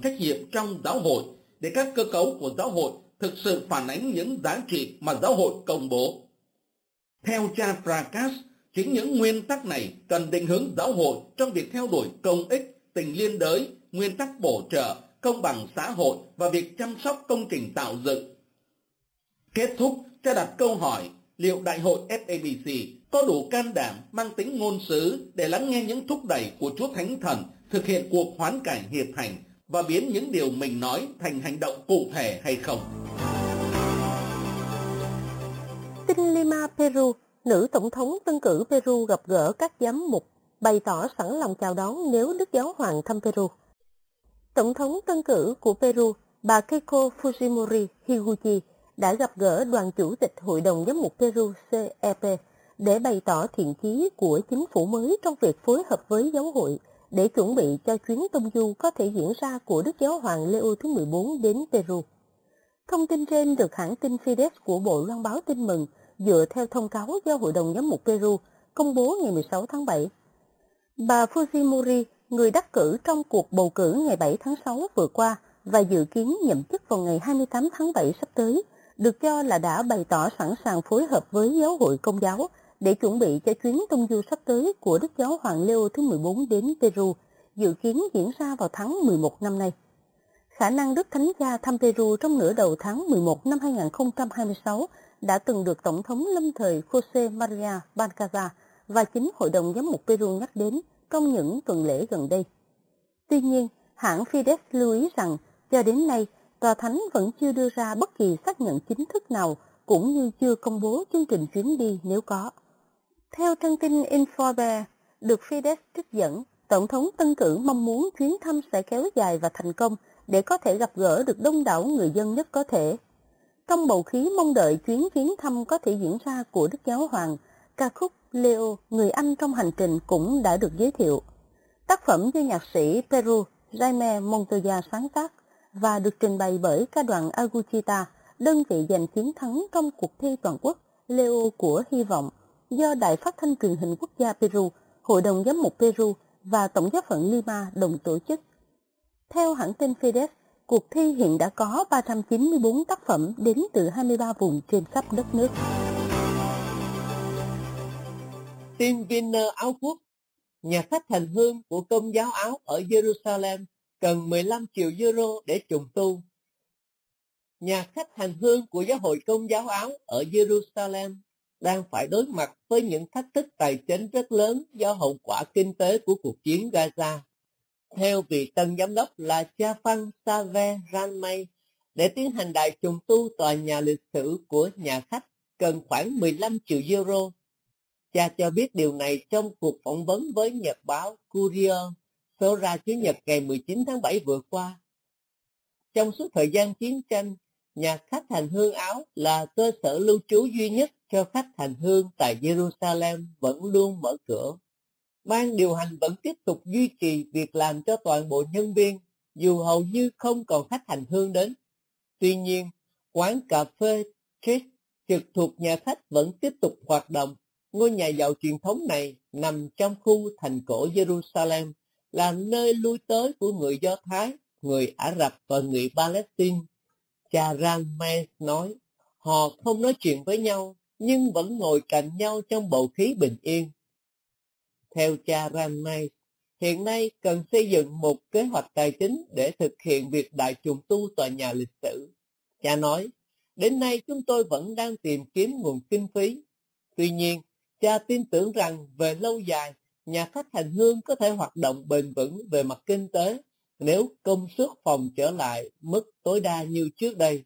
trách nhiệm trong giáo hội để các cơ cấu của giáo hội thực sự phản ánh những giá trị mà giáo hội công bố. Theo cha Prakash, chính những nguyên tắc này cần định hướng giáo hội trong việc theo đuổi công ích, tình liên đới, nguyên tắc bổ trợ, công bằng xã hội và việc chăm sóc công trình tạo dựng. Kết thúc, cha đặt câu hỏi liệu Đại hội FABC có đủ can đảm mang tính ngôn sứ để lắng nghe những thúc đẩy của Chúa Thánh Thần, thực hiện cuộc hoán cải hiệp hành và biến những điều mình nói thành hành động cụ thể hay không. Tin Lima, Peru, nữ tổng thống tân cử Peru gặp gỡ các giám mục, bày tỏ sẵn lòng chào đón nếu Đức Giáo Hoàng thăm Peru. Tổng thống tân cử của Peru, bà Keiko Fujimori Higuchi, đã gặp gỡ đoàn chủ tịch Hội đồng Giám mục Peru CEP để bày tỏ thiện chí của chính phủ mới trong việc phối hợp với giáo hội để chuẩn bị cho chuyến tông du có thể diễn ra của Đức Giáo hoàng Leo thứ 14 đến Peru. Thông tin trên được hãng tin Fides của Bộ Loan báo tin mừng dựa theo thông cáo do Hội đồng Giám mục Peru công bố ngày 16 tháng 7. Bà Fujimori, người đắc cử trong cuộc bầu cử ngày 7 tháng 6 vừa qua và dự kiến nhậm chức vào ngày 28 tháng 7 sắp tới, được cho là đã bày tỏ sẵn sàng phối hợp với giáo hội Công giáo để chuẩn bị cho chuyến tông du sắp tới của Đức Giáo hoàng Leo thứ 14 đến Peru, dự kiến diễn ra vào tháng 11 năm nay. Khả năng Đức Thánh Cha thăm Peru trong nửa đầu tháng 11 năm 2026 đã từng được Tổng thống lâm thời José María Bancada và chính Hội đồng Giám mục Peru nhắc đến trong những tuần lễ gần đây. Tuy nhiên, hãng Fides lưu ý rằng cho đến nay, Tòa Thánh vẫn chưa đưa ra bất kỳ xác nhận chính thức nào cũng như chưa công bố chương trình chuyến đi nếu có. Theo trang tin Informer được Fides trích dẫn, Tổng thống tân cử mong muốn chuyến thăm sẽ kéo dài và thành công để có thể gặp gỡ được đông đảo người dân nhất có thể. Trong bầu khí mong đợi chuyến viếng thăm có thể diễn ra của Đức Giáo Hoàng, ca khúc Leo, người Anh trong hành trình cũng đã được giới thiệu. Tác phẩm do nhạc sĩ Peru Jaime Montoya sáng tác và được trình bày bởi ca đoàn Aguchita, đơn vị giành chiến thắng trong cuộc thi toàn quốc Leo của Hy vọng do Đài Phát thanh Truyền hình Quốc gia Peru, Hội đồng Giám mục Peru và Tổng giáo phận Lima đồng tổ chức. Theo hãng tin Fides, cuộc thi hiện đã có 394 tác phẩm đến từ 23 vùng trên khắp đất nước. Tin Vinner Áo Quốc, nhà khách hành hương của Công giáo Áo ở Jerusalem cần 15 triệu euro để trùng tu. Nhà khách hành hương của Giáo hội Công giáo Áo ở Jerusalem đang phải đối mặt với những thách thức tài chính rất lớn do hậu quả kinh tế của cuộc chiến Gaza. Theo vị tân giám đốc là cha Phan Save Ranmay, để tiến hành đại trùng tu tòa nhà lịch sử của nhà khách cần khoảng 15 triệu euro. Cha cho biết điều này trong cuộc phỏng vấn với nhật báo Courier số ra Chủ nhật ngày 19 tháng 7 vừa qua. Trong suốt thời gian chiến tranh, nhà khách hành hương Áo là cơ sở lưu trú duy nhất cho khách hành hương tại Jerusalem vẫn luôn mở cửa. Ban điều hành vẫn tiếp tục duy trì việc làm cho toàn bộ nhân viên, dù hầu như không còn khách hành hương đến. Tuy nhiên, quán cà phê Street trực thuộc nhà khách vẫn tiếp tục hoạt động. Ngôi nhà giàu truyền thống này nằm trong khu thành cổ Jerusalem, là nơi lui tới của người Do Thái, người Ả Rập và người Palestine. Cha Ranmay nói, họ không nói chuyện với nhau, nhưng vẫn ngồi cạnh nhau trong bầu khí bình yên. Theo cha Ranmay, hiện nay cần xây dựng một kế hoạch tài chính để thực hiện việc đại trùng tu tòa nhà lịch sử. Cha nói, đến nay chúng tôi vẫn đang tìm kiếm nguồn kinh phí. Tuy nhiên, cha tin tưởng rằng về lâu dài, nhà khách hành hương có thể hoạt động bền vững về mặt kinh tế nếu công suất phòng trở lại mức tối đa như trước đây.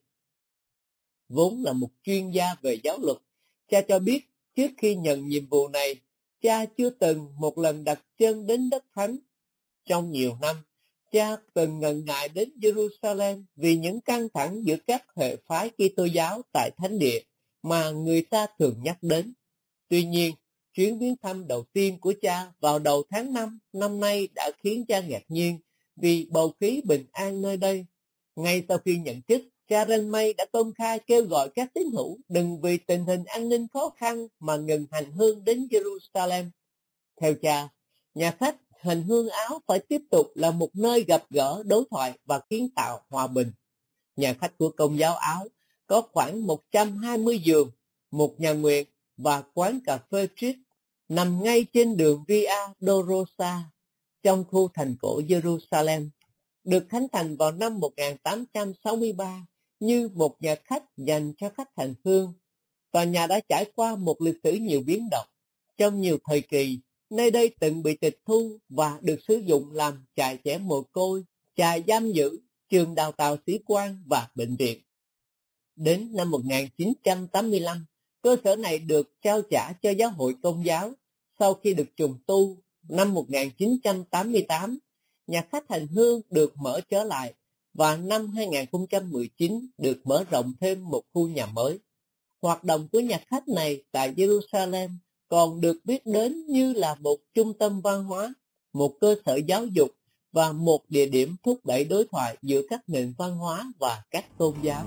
Vốn là một chuyên gia về giáo luật, cha cho biết trước khi nhận nhiệm vụ này, cha chưa từng một lần đặt chân đến đất thánh. Trong nhiều năm, cha từng ngần ngại đến Jerusalem vì những căng thẳng giữa các hệ phái Kitô giáo tại thánh địa mà người ta thường nhắc đến. Tuy nhiên, chuyến viếng thăm đầu tiên của cha vào đầu tháng 5 năm nay đã khiến cha ngạc nhiên vì bầu khí bình an nơi đây. Ngay sau khi nhận chức, cha Ranmay đã công khai kêu gọi các tín hữu đừng vì tình hình an ninh khó khăn mà ngừng hành hương đến Jerusalem. Theo cha, nhà khách hành hương Áo phải tiếp tục là một nơi gặp gỡ, đối thoại và kiến tạo hòa bình. Nhà khách của Công giáo Áo có khoảng 120 giường, một nhà nguyện và quán cà phê Triết nằm ngay trên đường Via Dolorosa trong khu thành cổ Jerusalem, được khánh thành vào năm 1863 như một nhà khách dành cho khách hành hương. Tòa nhà đã trải qua một lịch sử nhiều biến động. Trong nhiều thời kỳ, nơi đây từng bị tịch thu và được sử dụng làm trại trẻ mồ côi, trại giam giữ, trường đào tạo sĩ quan và bệnh viện. Đến năm 1985, cơ sở này được trao trả cho Giáo hội Công giáo. Sau khi được trùng tu, năm 1988, nhà khách hành hương được mở trở lại và năm 2019 được mở rộng thêm một khu nhà mới. Hoạt động của nhà khách này tại Jerusalem còn được biết đến như là một trung tâm văn hóa, một cơ sở giáo dục và một địa điểm thúc đẩy đối thoại giữa các nền văn hóa và các tôn giáo.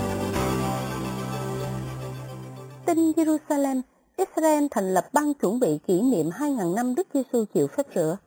Tin Jerusalem, Israel thành lập ban chuẩn bị kỷ niệm 2.000 năm Đức Giêsu chịu phép rửa.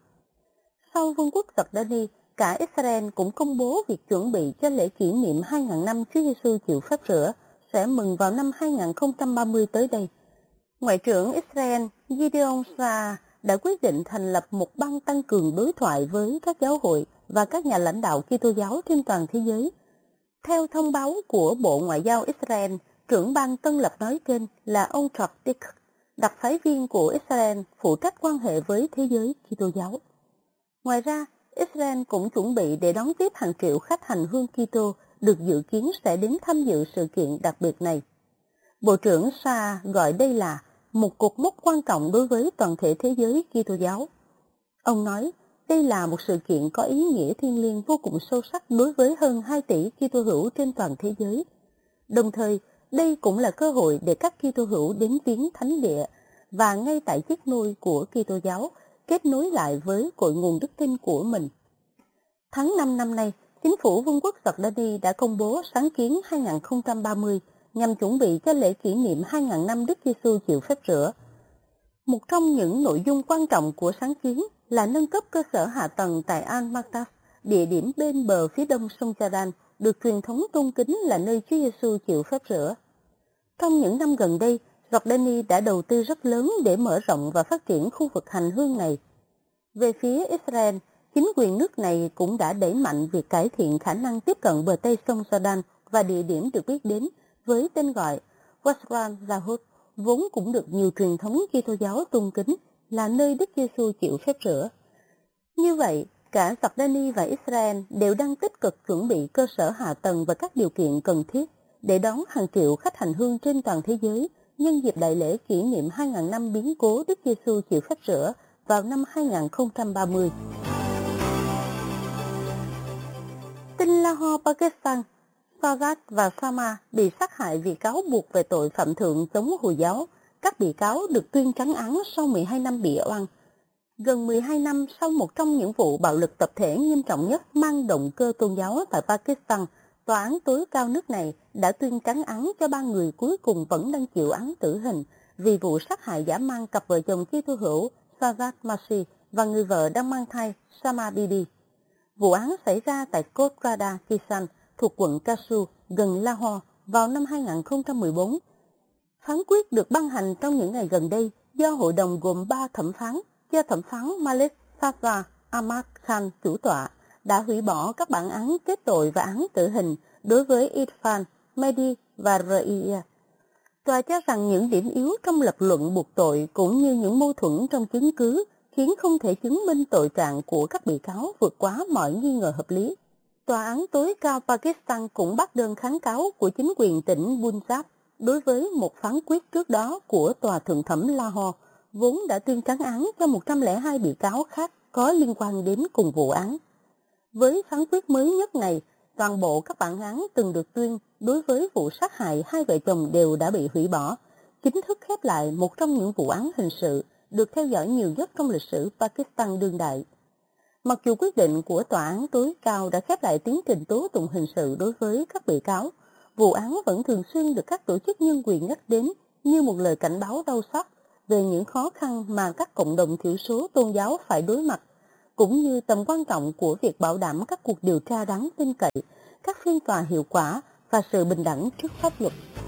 Sau Vương quốc Giordani, cả Israel cũng công bố việc chuẩn bị cho lễ kỷ niệm 2.000 năm Chúa Giêsu chịu phép rửa sẽ mừng vào năm 2030 tới đây. Ngoại trưởng Israel Gideon Saar đã quyết định thành lập một ban tăng cường đối thoại với các giáo hội và các nhà lãnh đạo Kitô giáo trên toàn thế giới. Theo thông báo của Bộ Ngoại giao Israel, trưởng ban tân lập nói trên là ông Troy Dick, đặc phái viên của Israel phụ trách quan hệ với thế giới Kitô giáo. Ngoài ra, Israel cũng chuẩn bị để đón tiếp hàng triệu khách hành hương Kitô được dự kiến sẽ đến tham dự sự kiện đặc biệt này. Bộ trưởng Saar gọi đây là một cột mốc quan trọng đối với toàn thể thế giới Kitô giáo. Ông nói, đây là một sự kiện có ý nghĩa thiêng liêng vô cùng sâu sắc đối với hơn 2 tỷ Kitô hữu trên toàn thế giới. Đồng thời, đây cũng là cơ hội để các Kitô hữu đến viếng thánh địa và ngay tại chiếc nôi của Kitô giáo kết nối lại với cội nguồn đức tin của mình. Tháng 5 năm nay, Chính phủ Vương quốc Giordani đã công bố sáng kiến 2030 nhằm chuẩn bị cho lễ kỷ niệm 2.000 năm Đức Giêsu chịu phép rửa. Một trong những nội dung quan trọng của sáng kiến là nâng cấp cơ sở hạ tầng tại Al-Maktas, địa điểm bên bờ phía đông sông Jordan, được truyền thống tôn kính là nơi Chúa Giêsu chịu phép rửa. Trong những năm gần đây, Giordani đã đầu tư rất lớn để mở rộng và phát triển khu vực hành hương này. Về phía Israel, chính quyền nước này cũng đã đẩy mạnh việc cải thiện khả năng tiếp cận bờ Tây sông Jordan và địa điểm được biết đến với tên gọi Wasran Zahut, vốn cũng được nhiều truyền thống Kitô giáo tôn kính là nơi Đức Giêsu chịu phép rửa. Như vậy, cả Giordani và Israel đều đang tích cực chuẩn bị cơ sở hạ tầng và các điều kiện cần thiết để đón hàng triệu khách hành hương trên toàn thế giới nhân dịp đại lễ kỷ niệm 2.000 năm biến cố Đức Giêsu chịu phép rửa vào năm 2030. Tin Lahore, Pakistan, Sajjad và Sama bị sát hại vì cáo buộc về tội phạm thượng chống Hồi giáo. Các bị cáo được tuyên trắng án sau 12 năm bị oan. Gần 12 năm sau một trong những vụ bạo lực tập thể nghiêm trọng nhất mang động cơ tôn giáo tại Pakistan, tòa án tối cao nước này đã tuyên trắng án cho 3 người cuối cùng vẫn đang chịu án tử hình vì vụ sát hại dã man cặp vợ chồng Kitô hữu Sajjad Masih và người vợ đang mang thai Sama Bibi. Vụ án xảy ra tại Kotrada Kisan thuộc quận Kasu gần Lahore vào năm 2014. Phán quyết được ban hành trong những ngày gần đây do hội đồng gồm 3 thẩm phán do thẩm phán Malik Sajjad Ahmad Khan chủ tọa đã hủy bỏ các bản án kết tội và án tử hình đối với Irfan, Mehdi và Raiya. Tòa cho rằng những điểm yếu trong lập luận buộc tội cũng như những mâu thuẫn trong chứng cứ khiến không thể chứng minh tội trạng của các bị cáo vượt quá mọi nghi ngờ hợp lý. Tòa án tối cao Pakistan cũng bác đơn kháng cáo của chính quyền tỉnh Punjab đối với một phán quyết trước đó của Tòa Thượng thẩm Lahore, vốn đã tuyên trắng án cho 102 bị cáo khác có liên quan đến cùng vụ án. Với phán quyết mới nhất này, toàn bộ các bản án từng được tuyên đối với vụ sát hại 2 vợ chồng đều đã bị hủy bỏ, chính thức khép lại một trong những vụ án hình sự được theo dõi nhiều nhất trong lịch sử Pakistan đương đại. Mặc dù quyết định của tòa án tối cao đã khép lại tiến trình tố tụng hình sự đối với các bị cáo, vụ án vẫn thường xuyên được các tổ chức nhân quyền nhắc đến như một lời cảnh báo đau xót về những khó khăn mà các cộng đồng thiểu số tôn giáo phải đối mặt cũng như tầm quan trọng của việc bảo đảm các cuộc điều tra đáng tin cậy, các phiên tòa hiệu quả và sự bình đẳng trước pháp luật.